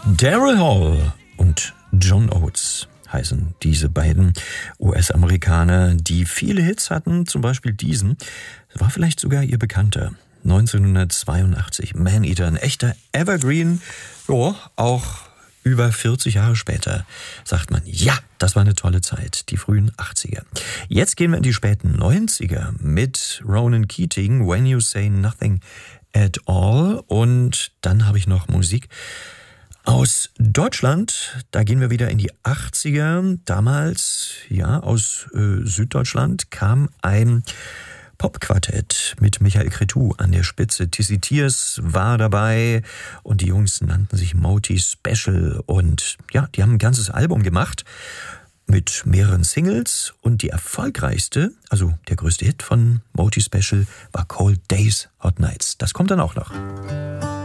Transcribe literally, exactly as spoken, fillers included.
Daryl Hall und John Oates heißen diese beiden U S-Amerikaner, die viele Hits hatten, zum Beispiel diesen. War vielleicht sogar ihr bekannter. neunzehnhundertzweiundachtzig, Man-Eater, ein echter Evergreen. Jo, auch über vierzig Jahre später sagt man, ja, das war eine tolle Zeit, die frühen achtziger. Jetzt gehen wir in die späten neunziger mit Ronan Keating, When You Say Nothing at All. Und dann habe ich noch Musik aus Deutschland. Da gehen wir wieder in die achtziger. Damals, ja, aus äh, Süddeutschland kam ein Popquartett mit Michael Cretu an der Spitze. Tizzy Tiers war dabei und die Jungs nannten sich Moti Special. Und ja, die haben ein ganzes Album gemacht mit mehreren Singles. Und die erfolgreichste, also der größte Hit von Moti Special, war Cold Days, Hot Nights. Das kommt dann auch noch.